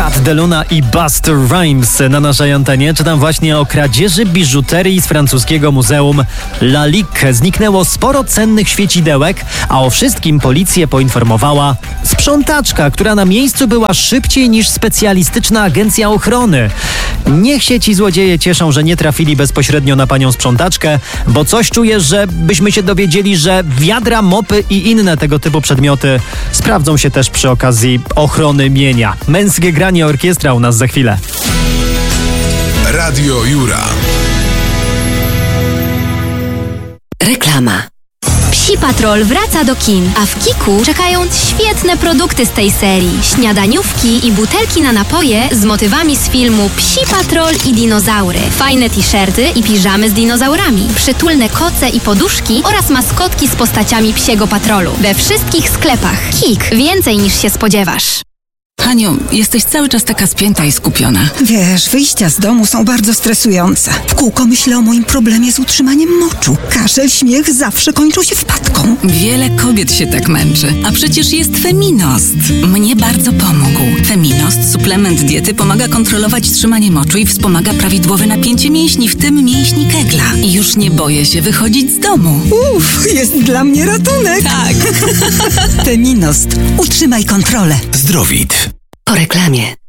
Cat DeLuna i Buster Rhymes na naszej antenie. Czytam właśnie o kradzieży biżuterii z francuskiego muzeum Lalique. Zniknęło sporo cennych świecidełek, a o wszystkim policję poinformowała sprzątaczka, która na miejscu była szybciej niż specjalistyczna agencja ochrony. Niech się ci złodzieje cieszą, że nie trafili bezpośrednio na panią sprzątaczkę, bo coś czuję, że byśmy się dowiedzieli, że wiadra, mopy i inne tego typu przedmioty sprawdzą się też przy okazji ochrony mienia. Męskie granie orkiestra u nas za chwilę. Radio Jura. Reklama. Psi Patrol wraca do kin, a w Kiku czekają świetne produkty z tej serii. Śniadaniówki i butelki na napoje z motywami z filmu Psi Patrol i dinozaury. Fajne t-shirty i piżamy z dinozaurami. Przytulne koce i poduszki oraz maskotki z postaciami Psiego Patrolu. We wszystkich sklepach. Kik. Więcej niż się spodziewasz. Haniu, jesteś cały czas taka spięta i skupiona. Wiesz, wyjścia z domu są bardzo stresujące. W kółko myślę o moim problemie z utrzymaniem moczu. Kaszel, śmiech zawsze kończą się wpadką. Wiele kobiet się tak męczy, a przecież jest Feminost. Mnie bardzo pomógł. Feminost, suplement diety, pomaga kontrolować trzymanie moczu i wspomaga prawidłowe napięcie mięśni, w tym mięśni kegla. I już nie boję się wychodzić z domu. Jest dla mnie ratunek. Tak. Feminost. Utrzymaj kontrolę. Zdrowit. Po reklamie.